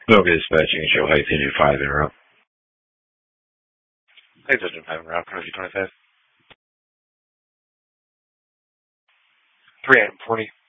Okay, dispatching, show height, engine 5 en route. Height, engine 5 en route, currently 25. 340.